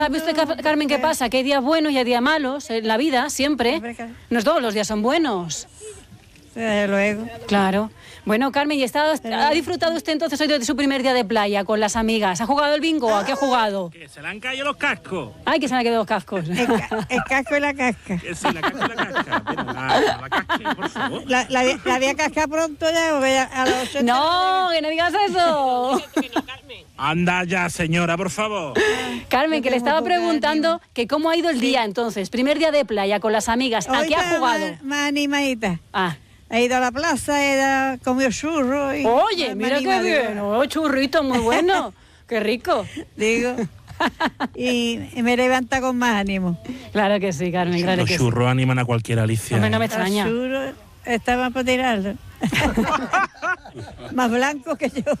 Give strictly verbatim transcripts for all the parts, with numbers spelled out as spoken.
¿Sabe usted, Carmen, qué pasa? Que hay días buenos y hay días malos en la vida, siempre. No todos los días son buenos. Desde luego. Claro. Bueno, Carmen, ¿y está, ha disfrutado usted entonces hoy de su primer día de playa con las amigas? ¿Ha jugado el bingo? ¿A qué ha jugado? Que se le han caído los cascos. Ay, que se le han quedado los cascos. El, ca el casco y la casca. Que sí, la casca y la casca. Pero la, la casca, por favor. La, la, la voy a cascar pronto ya, porque ya a los ochenta... No, que no digas eso. Anda ya, señora, por favor. Carmen, que le estaba preguntando que cómo ha ido el día entonces. Primer día de playa con las amigas. ¿A qué ha jugado? Más, más animadita. Ah. He ido a la plaza, he ido, comido churros. Y Oye, mira qué bien. Oh, churrito muy bueno. Qué rico. Digo. Y, y me levanta con más ánimo. Claro que sí, Carmen, claro Los que sí. Los churros animan a cualquiera, Alicia. Hombre, no me extraña. Los churros estaban por tirarlo. Más blancos que yo.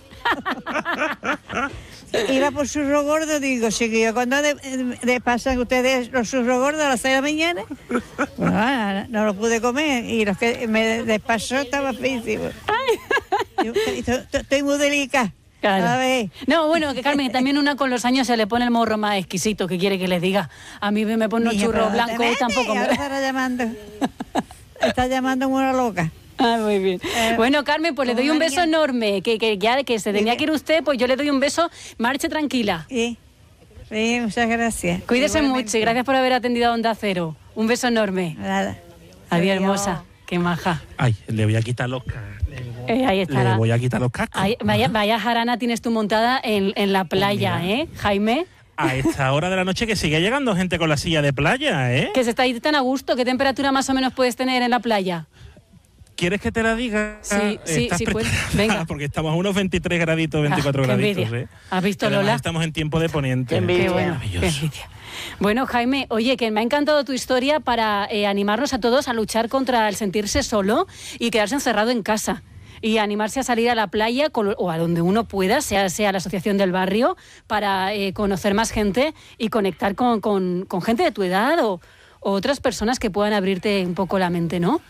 Iba por churro gordo, digo, chiquillo, cuando de, de pasan ustedes los churros gordos a las seis de la mañana, pues, ah, no los pude comer y los que me despachó estaban feísimos. Yo, estoy muy delicada. Claro. A ver. No, bueno, que Carmen, también una con los años se le pone el morro más exquisito, que quiere que les diga. A mí me pone un churro blanco y tampoco me... Ahora está llamando. Está llamando como una loca. Ah, muy bien. Eh, bueno, Carmen, pues le doy un beso enorme. Que, que ya que se tenía que ir usted, pues yo le doy un beso. Marche tranquila. Sí, sí, muchas gracias. Cuídese Igualmente. mucho y gracias por haber atendido a Onda Cero. Un beso enorme. Nada. Adiós, hermosa. Qué maja. Ay, le voy a quitar los cascos. Eh, ahí estará. Le voy a quitar los cascos. Ay, vaya, vaya jarana tienes tú montada en, en la playa, pues ¿eh, Jaime? A esta hora de la noche que sigue llegando gente con la silla de playa, ¿eh? Que se está ahí tan a gusto. ¿Qué temperatura más o menos puedes tener en la playa? ¿Quieres que te la diga? Sí, sí, ¿Estás sí, pues, preparada? venga. Porque estamos a unos veintitrés graditos, veinticuatro Ah, qué graditos, envidia. ¿eh? ¿Has visto, Además, Lola? estamos en tiempo de poniente. Qué envidia. Qué bueno, Maravilloso. qué envidia. Bueno, Jaime, oye, que me ha encantado tu historia para eh, animarnos a todos a luchar contra el sentirse solo y quedarse encerrado en casa. Y animarse a salir a la playa con, o a donde uno pueda, sea, sea la asociación del barrio, para eh, conocer más gente y conectar con, con, con gente de tu edad o, o otras personas que puedan abrirte un poco la mente, ¿no?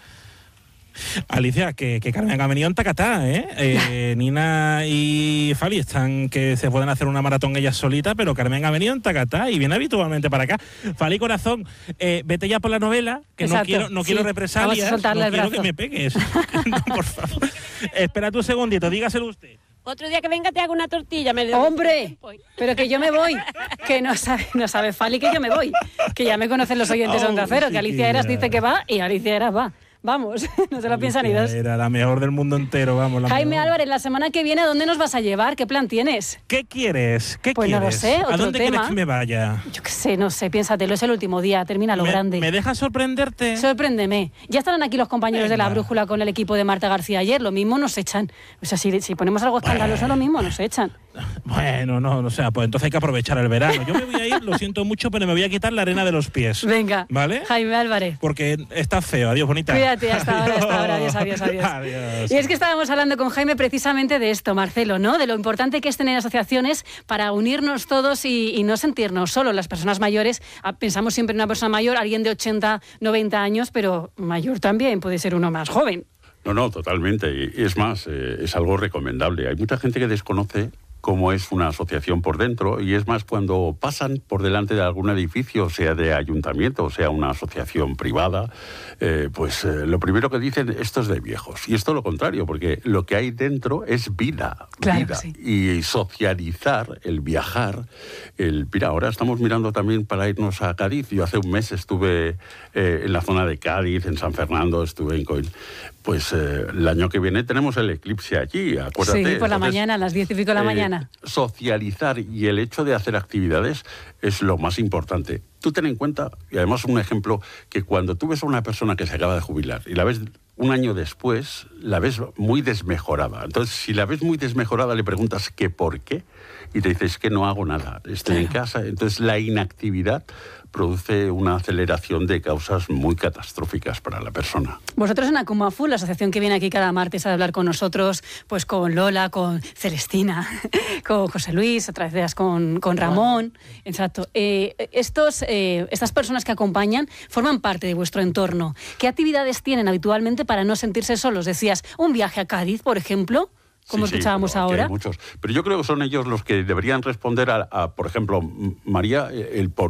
Alicia, que, que Carmen ha venido en Tacatá, ¿eh? eh Nina y Fali están que se pueden hacer una maratón ellas solitas, pero Carmen ha venido en Tacatá y viene habitualmente para acá. Fali, corazón, eh, vete ya por la novela, que Exacto, no quiero, no sí. quiero represalias, Vamos a soltarle no el quiero brazo. que me pegues. No, por favor. Espérate un segundito, dígaselo usted. Otro día que venga te hago una tortilla. Me ¡Hombre! Pero que yo me voy. Que no sabe, no sabe Fali que yo me voy. Que ya me conocen los oyentes de Onda Cero, que Alicia Eras dice que va y Alicia Eras va. Vamos, no se lo piensa ni dos. Era la mejor del mundo entero, vamos. La Jaime mejor. Álvarez, la semana que viene, ¿a dónde nos vas a llevar? ¿Qué plan tienes? ¿Qué quieres? ¿Qué Pues quieres? no lo sé, ¿A otro dónde tema. quieres que me vaya? Yo qué sé, no sé, piénsatelo, es el último día, termina lo ¿Me, grande. ¿Me dejas sorprenderte? Sorpréndeme. Ya estarán aquí los compañeros Venga. de la brújula con el equipo de Marta García ayer, lo mismo nos echan. O sea, si, si ponemos algo escandaloso, lo mismo nos echan. Bueno, no, no sé, pues entonces hay que aprovechar el verano. Yo me voy a ir, lo siento mucho, pero me voy a quitar la arena de los pies. Venga, ¿Vale? Jaime Álvarez. Porque está feo. Adiós, bonita. Cuídate, hasta ahora, hasta ahora. Adiós, adiós, adiós. Adiós. Y es que estábamos hablando con Jaime precisamente de esto, Marcelo, ¿no? De lo importante que es tener asociaciones para unirnos todos y, y no sentirnos solos. Las personas mayores, ah, pensamos siempre en una persona mayor, alguien de ochenta, noventa años, pero mayor también puede ser uno más joven. No, no, totalmente. Y es más, eh, es algo recomendable. Hay mucha gente que desconoce cómo es una asociación por dentro, y es más, cuando pasan por delante de algún edificio, sea de ayuntamiento, sea una asociación privada, eh, pues eh, lo primero que dicen, esto es de viejos. Y esto lo contrario, porque lo que hay dentro es vida, Claro vida. que sí. Y socializar, el viajar, el... Mira, ahora estamos mirando también para irnos a Cádiz. Yo hace un mes estuve eh, en la zona de Cádiz, en San Fernando, estuve en Coín. Pues eh, el año que viene tenemos el eclipse allí, acuérdate. Sí, por la Entonces, mañana, a las diez y pico de la eh, mañana. Socializar y el hecho de hacer actividades es lo más importante. Tú ten en cuenta, y además un ejemplo, que cuando tú ves a una persona que se acaba de jubilar y la ves un año después, la ves muy desmejorada. Entonces, si la ves muy desmejorada, le preguntas ¿qué por qué? Y te dices que no hago nada, estoy Claro. en casa. Entonces, la inactividad produce una aceleración de causas muy catastróficas para la persona. Vosotros en Akumafu, la asociación que viene aquí cada martes a hablar con nosotros, pues con Lola, con Celestina, con José Luis, otras veces con, con Ramón, exacto. Eh, estos, eh, estas personas que acompañan forman parte de vuestro entorno. ¿Qué actividades tienen habitualmente para no sentirse solos? Decías, un viaje a Cádiz, por ejemplo. como sí, escuchábamos sí, pero aquí ahora. hay muchos. Pero yo creo que son ellos los que deberían responder a, a por ejemplo, María, el por